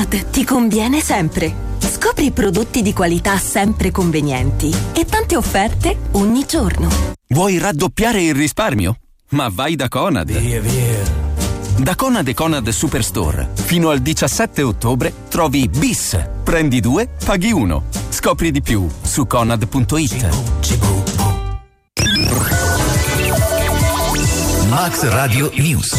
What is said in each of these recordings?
Conad ti conviene sempre. Scopri prodotti di qualità sempre convenienti e tante offerte ogni giorno. Vuoi raddoppiare il risparmio? Ma vai da Conad. Via. Da Conad e Conad Superstore fino al 17 ottobre trovi Bis. Prendi 2, paghi 1. Scopri di più su conad.it. Max Radio News.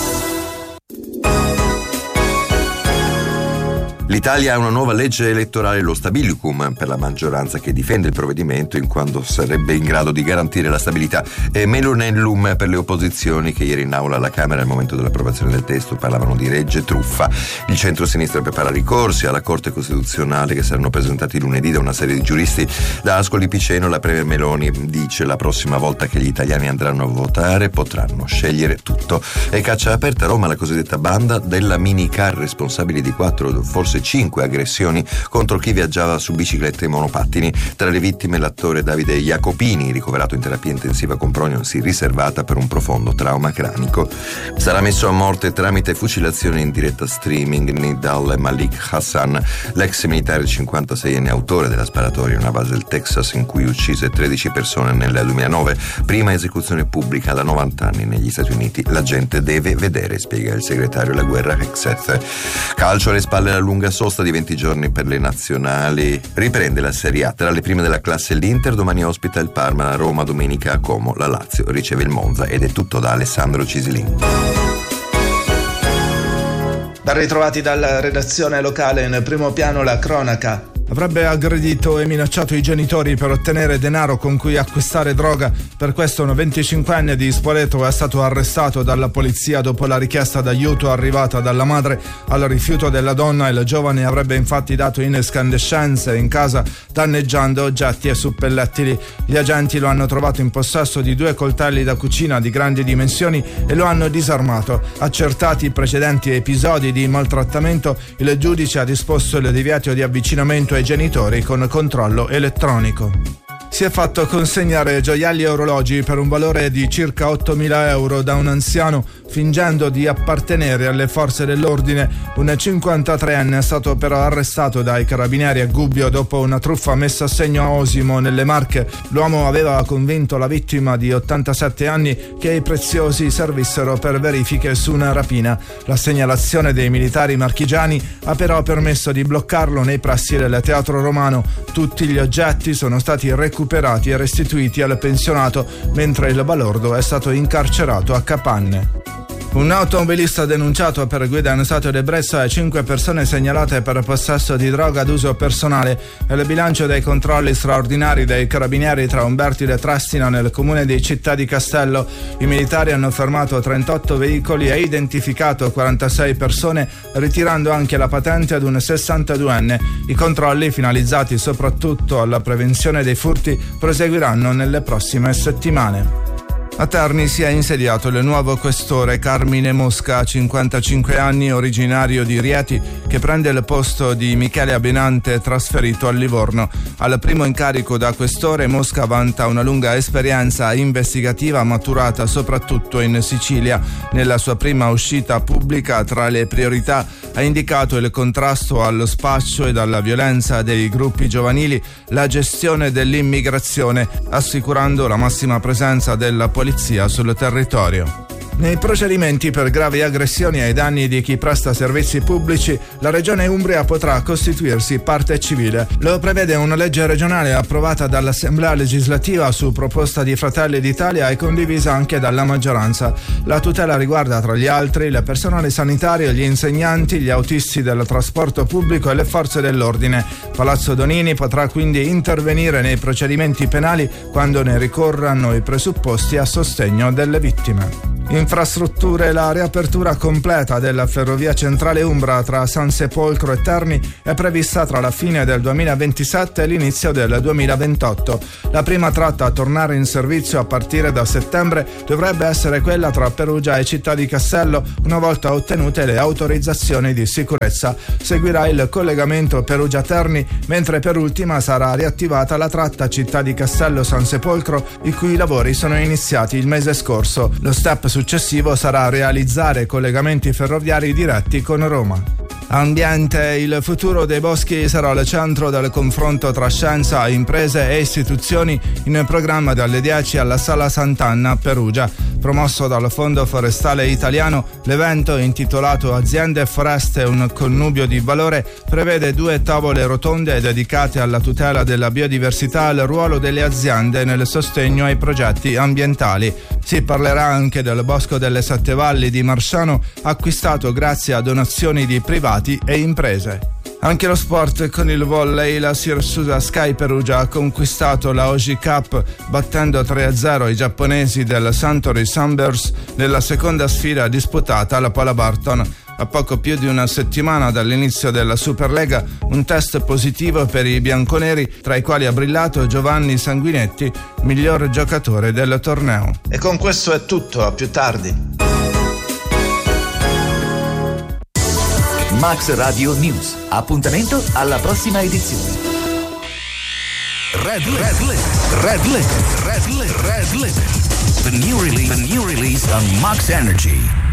L'Italia ha una nuova legge elettorale, lo Stabilicum, per la maggioranza che difende il provvedimento in quanto sarebbe in grado di garantire la stabilità, e Melonellum per le opposizioni che ieri in aula alla Camera al momento dell'approvazione del testo parlavano di legge truffa. Il centro-sinistra prepara ricorsi alla Corte Costituzionale che saranno presentati lunedì da una serie di giuristi. Da Ascoli Piceno la premier Meloni dice: la prossima volta che gli italiani andranno a votare potranno scegliere tutto. E caccia aperta a Roma la cosiddetta banda della minicar, responsabili di 4, forse 5 aggressioni contro chi viaggiava su biciclette e monopattini. Tra le vittime l'attore Davide Jacopini, ricoverato in terapia intensiva con prognosi riservata per un profondo trauma cranico. Sarà messo a morte tramite fucilazione in diretta streaming Nidal Malik Hassan, l'ex militare 56enne autore della sparatoria in una base del Texas in cui uccise 13 persone nel 2009, prima esecuzione pubblica da 90 anni negli Stati Uniti. La gente deve vedere, spiega il segretario della guerra Hexeth. Calcio alle spalle, la lunga sosta di 20 giorni per le nazionali. Riprende la Serie A. Tra le prime della classe l'Inter, domani ospita il Parma, la Roma domenica a Como, la Lazio riceve il Monza. Ed è tutto da Alessandro Cisilin. Ben ritrovati dalla redazione locale. In primo piano la cronaca. Avrebbe aggredito e minacciato i genitori per ottenere denaro con cui acquistare droga. Per questo un 25enne di Spoleto è stato arrestato dalla polizia dopo la richiesta d'aiuto arrivata dalla madre. Al rifiuto della donna, il giovane avrebbe infatti dato incandescenze in casa, danneggiando oggetti e suppellettili. Gli agenti lo hanno trovato in possesso di 2 coltelli da cucina di grandi dimensioni e lo hanno disarmato. Accertati i precedenti episodi di maltrattamento, il giudice ha disposto il divieto di avvicinamento ai genitori con controllo elettronico. Si è fatto consegnare gioielli e orologi per un valore di circa 8.000 euro da un anziano fingendo di appartenere alle forze dell'ordine. Un 53enne è stato però arrestato dai carabinieri a Gubbio dopo una truffa messa a segno a Osimo nelle Marche. L'uomo aveva convinto la vittima di 87 anni che i preziosi servissero per verifiche su una rapina. La segnalazione dei militari marchigiani ha però permesso di bloccarlo nei pressi del Teatro Romano. Tutti gli oggetti sono stati recuperati e restituiti al pensionato, mentre il balordo è stato incarcerato a Capanne. Un automobilista denunciato per guida in stato di ebbrezza e 5 persone segnalate per possesso di droga ad uso personale. Il bilancio dei controlli straordinari dei carabinieri tra Umbertide e Trestina nel comune di Città di Castello. I militari hanno fermato 38 veicoli e identificato 46 persone, ritirando anche la patente ad un 62enne. I controlli, finalizzati soprattutto alla prevenzione dei furti, proseguiranno nelle prossime settimane. A Terni si è insediato il nuovo questore Carmine Mosca, 55 anni, originario di Rieti, che prende il posto di Michele Abenante, trasferito a Livorno. Al primo incarico da questore, Mosca vanta una lunga esperienza investigativa maturata soprattutto in Sicilia. Nella sua prima uscita pubblica, tra le priorità, ha indicato il contrasto allo spaccio ed alla violenza dei gruppi giovanili, la gestione dell'immigrazione, assicurando la massima presenza della polizia sul territorio. Nei procedimenti per gravi aggressioni ai danni di chi presta servizi pubblici, la Regione Umbria potrà costituirsi parte civile. Lo prevede una legge regionale approvata dall'Assemblea legislativa su proposta di Fratelli d'Italia e condivisa anche dalla maggioranza. La tutela riguarda tra gli altri il personale sanitario, gli insegnanti, gli autisti del trasporto pubblico e le forze dell'ordine. Palazzo Donini potrà quindi intervenire nei procedimenti penali quando ne ricorrano i presupposti a sostegno delle vittime. Infrastrutture: la riapertura completa della ferrovia centrale umbra tra San Sepolcro e Terni è prevista tra la fine del 2027 e l'inizio del 2028. La prima tratta a tornare in servizio a partire da settembre dovrebbe essere quella tra Perugia e Città di Castello, una volta ottenute le autorizzazioni di sicurezza. Seguirà il collegamento Perugia-Terni, mentre per ultima sarà riattivata la tratta Città di Castello-San Sepolcro, i cui lavori sono iniziati il mese scorso. Lo step successivo sarà realizzare collegamenti ferroviari diretti con Roma. Ambiente, il futuro dei boschi sarà al centro del confronto tra scienza, imprese e istituzioni in programma dalle 10 alla Sala Sant'Anna a Perugia. Promosso dal Fondo Forestale Italiano, l'evento intitolato Aziende e Foreste, un connubio di valore, prevede 2 tavole rotonde dedicate alla tutela della biodiversità e al ruolo delle aziende nel sostegno ai progetti ambientali. Si parlerà anche del Bosco delle Sette Valli di Marsciano, acquistato grazie a donazioni di privati e imprese. Anche lo sport con il volley, la Siracusa Sky Perugia ha conquistato la Oji Cup battendo 3-0 i giapponesi del Suntory Sunburst nella seconda sfida disputata alla Pala Barton. A poco più di una settimana dall'inizio della Superlega, un test positivo per i bianconeri, tra i quali ha brillato Giovanni Sanguinetti, miglior giocatore del torneo. E con questo è tutto, a più tardi. Max Radio News. Appuntamento alla prossima edizione. Red Limit. The new release on Max Energy.